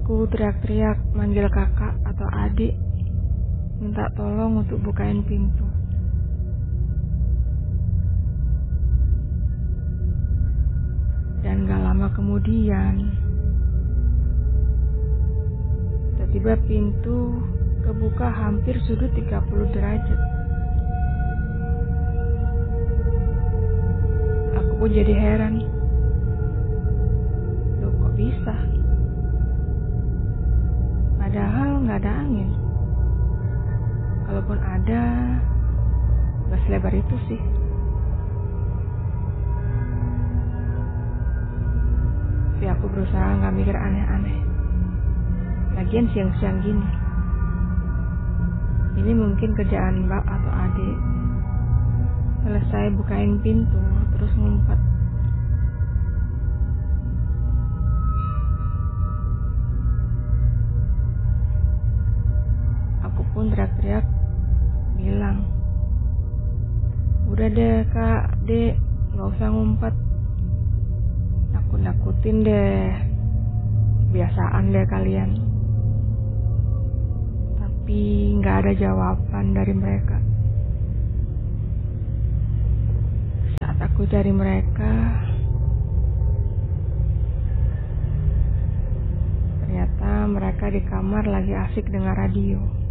Aku teriak-teriak manggil kakak atau adik, minta tolong untuk bukain pintu. Dan gak lama kemudian, tiba-tiba pintu kebuka hampir sudut 30 derajat. Aku pun jadi heran. Loh, kok bisa? Padahal nggak ada angin. Kalaupun ada, nggak selebar itu sih. Tapi aku berusaha nggak mikir aneh-aneh. Lagian siang-siang gini. Ini mungkin kerjaan mbak atau adik. Selesai bukain pintu, terus ngumpet. Aku pun teriak-teriak bilang, udah deh kak, dek, gak usah ngumpet. Nakut-nakutin deh, kebiasaan deh kalian. Tapi gak ada jawaban dari mereka. Saat aku cari mereka, ternyata mereka di kamar lagi asik dengar radio.